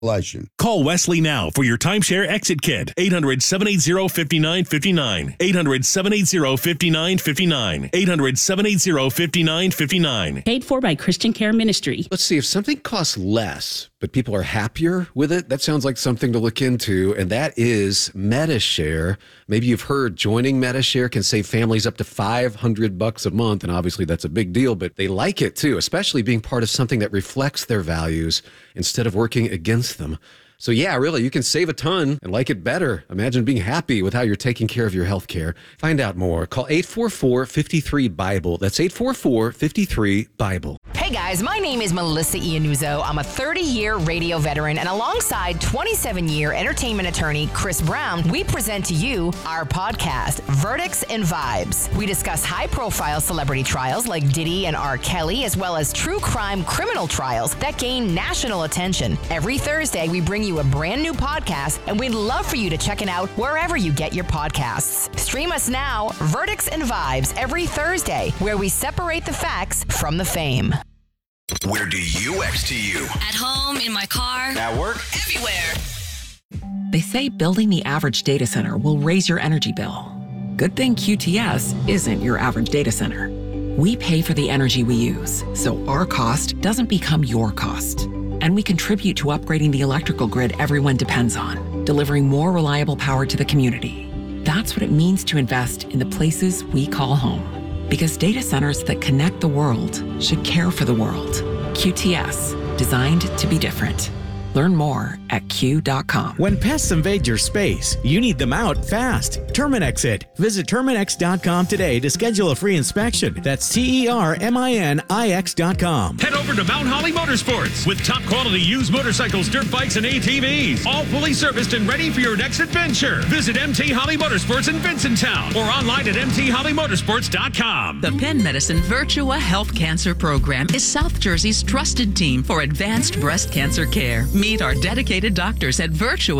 Call Wesley now for your timeshare exit kit. 800-780-5959. 800-780-5959. 800-780-5959. Paid for by Christian Care Ministry. Let's see, if something costs less, but people are happier with it, that sounds like something to look into, and that is Medi-Share. Maybe you've heard joining Medi-Share can save families up to $500 a month, and obviously that's a big deal, but they like it too, especially being part of something that reflects their values instead of working against them. So yeah, really, you can save a ton and like it better. Imagine being happy with how you're taking care of your health care. Find out more. Call 844-53-BIBLE. That's 844-53-BIBLE. Hey guys, my name is Melissa Iannuzzo. I'm a 30-year radio veteran, and alongside 27-year entertainment attorney Chris Brown, we present to you our podcast, Verdicts and Vibes. We discuss high-profile celebrity trials like Diddy and R. Kelly, as well as true crime criminal trials that gain national attention. Every Thursday, we bring you a brand new podcast, and we'd love for you to check it out wherever you get your podcasts. Stream us now, Verdicts and Vibes, every Thursday, where we separate the facts from the fame. Where do you XTU? At home, in my car. At work? Everywhere. They say building the average data center will raise your energy bill. Good thing QTS isn't your average data center. We pay for the energy we use, so our cost doesn't become your cost. And we contribute to upgrading the electrical grid everyone depends on, delivering more reliable power to the community. That's what it means to invest in the places we call home. Because data centers that connect the world should care for the world. QTS, designed to be different. Learn more at Q.com. When pests invade your space, you need them out fast. Terminix it. Visit Terminix.com today to schedule a free inspection. That's TERMINIX.com. Head over to Mount Holly Motorsports with top quality used motorcycles, dirt bikes, and ATVs. All fully serviced and ready for your next adventure. Visit MT Holly Motorsports in Vincenttown or online at mthollymotorsports.com. The Penn Medicine Virtua Health Cancer Program is South Jersey's trusted team for advanced breast cancer care. Meet our dedicated doctors at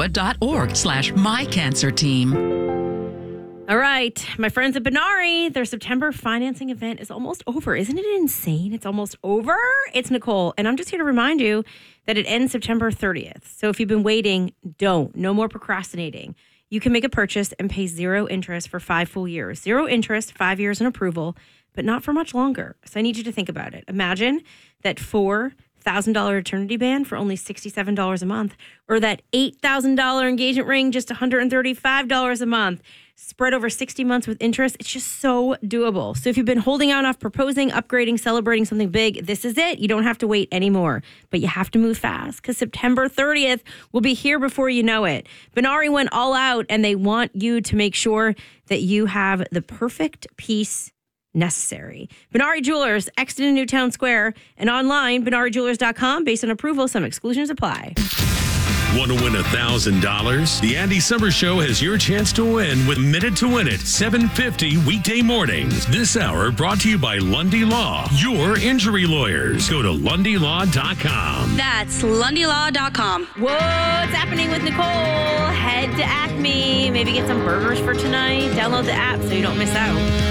virtua.org/mycancerteam. All right, my friends at Benari, their September financing event is almost over. Isn't it insane? It's almost over. It's Nicole, and I'm just here to remind you that it ends September 30th. So if you've been waiting, don't. No more procrastinating. You can make a purchase and pay zero interest for 5 full years. Zero interest, 5 years in approval, but not for much longer. So I need you to think about it. Imagine that $4,000 eternity band for only $67 a month, or that $8,000 engagement ring, just $135 a month, spread over 60 months with interest. It's just so doable. So if you've been holding out off proposing, upgrading, celebrating something big, this is it. You don't have to wait anymore, but you have to move fast because September 30th will be here before you know it. Benari went all out, and they want you to make sure that you have the perfect piece necessary. Benari Jewelers, Exton Newtown Square, and online, BenariJewelers.com. Based on approval, some exclusions apply. Want to win $1,000? The Andy Summers Show has your chance to win with Minute to Win It, 7:50 weekday mornings. This hour brought to you by Lundy Law, your injury lawyers. Go to LundyLaw.com. That's LundyLaw.com. What's happening with Nicole? Head to Acme. Maybe get some burgers for tonight. Download the app so you don't miss out.